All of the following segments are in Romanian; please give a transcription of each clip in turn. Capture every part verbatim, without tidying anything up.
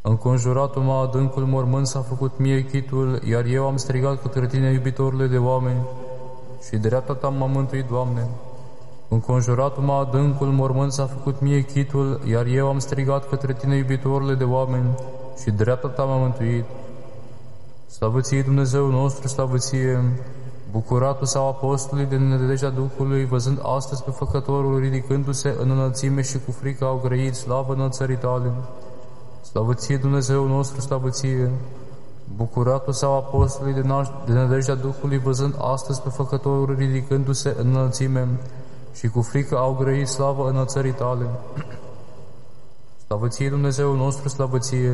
Înconjuratul-mă adâncul mormânt s-a făcut mie chitul, iar eu am strigat către Tine, iubitorule de oameni, și dreapta Ta m-a mântuit, Doamne. Înconjuratul-mă adâncul mormânt s-a făcut mie chitul, iar eu am strigat către Tine, iubitorule de oameni, și dreapta Ta m-a mântuit. Slavă Ție, Dumnezeu nostru, slavă Ție! Bucuratul sau apostolii de nădejdea Duhului, văzând astăzi pe Făcătorul ridicându-se în înălțime și cu frică au grăit slavă înălțării Tale. Slavă Ție, Dumnezeu nostru, slavă Ție! Bucuratul sau apostolii de, de nădejdea Duhului, văzând astăzi pe Făcătorul ridicându-se în înălțime și cu frică au grăit slavă înălțării Tale. Slavă Ție, Dumnezeu nostru, slavă Ție!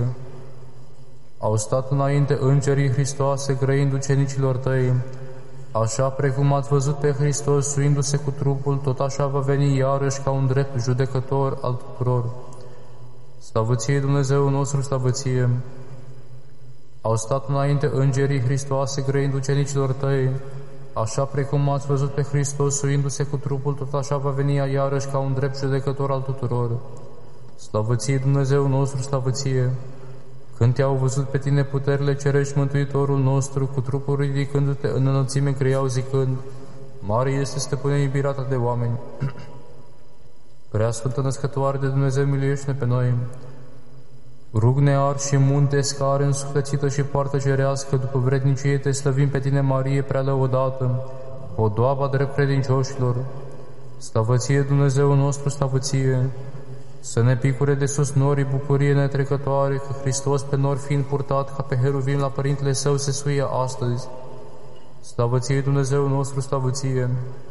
Au stat înainte îngerii Hristoase, grăind ucenicilor Tăi, așa precum ați văzut pe Hristos suindu-se cu trupul, tot așa va veni iarăși ca un drept judecător al tuturor. Slavă Ție, Dumnezeu nostru, slavă Ție! Au stat înainte îngerii Hristoase, grăind ucenicilor Tăi, așa precum ați văzut pe Hristos suindu-se cu trupul, tot așa va veni iarăși ca un drept judecător al tuturor. Slavă Ție, Dumnezeu nostru, slavă Ție! Când Te-au văzut pe Tine puterile cerești, Mântuitorul nostru, cu trupul ridicându-te în înălțime, criau zicând: Mare este stăpâne iubirea Ta de oameni. Prea Sfântă Născătoare de Dumnezeu, miluiește-ne pe noi. Rug-ne ar și munte, scară însuflețită și poartă cerească, după vrednicie Te slăvim pe Tine, Marie, prea lăudată, podoaba drept credincioșilor. Slavă Ție, Dumnezeu nostru, slavă Ție! Să ne picure de sus norii bucurie netrecătoare, că Hristos pe nori fiind purtat, ca pe heruvim la Părintele Său se suie astăzi. Slavă Ție, Dumnezeu nostru, slavă Ție!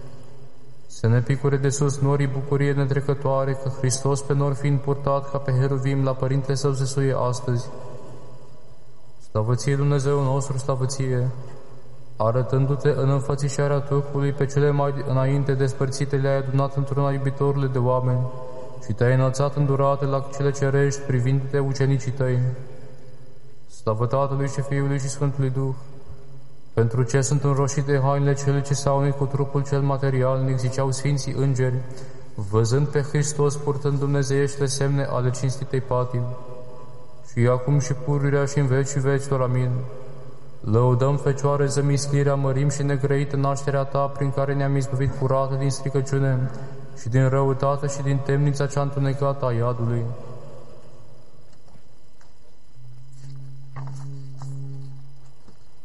Să ne picure de sus norii bucurie netrecătoare, că Hristos pe nori fiind purtat, ca pe heruvim la Părintele Său se suie astăzi. Slavă Ție, Dumnezeu nostru, slavă Ție! Arătându-te în înfățișarea Duhului, pe cele mai înainte despărțite le-ai adunat într-una, iubitorule de oameni, și Te-ai înălțat îndurate la cele cerești, privindu-te ucenicii Tăi. Slavă Tatălui și Fiului și Sfântului Duh! Pentru ce sunt înroșite hainele cele ce s-au unit cu trupul cel materialnic, ziceau Sfinții Îngeri, văzând pe Hristos purtând dumnezeiește semne ale cinstitei patii. Și acum și pururea și în vecii vecilor, amin. Lăudăm, Fecioare, zămislirea, mărim și negrăită nașterea Ta, prin care ne-am izbăvit curată din stricăciune și din răutate și din temnița cea întunecată a iadului.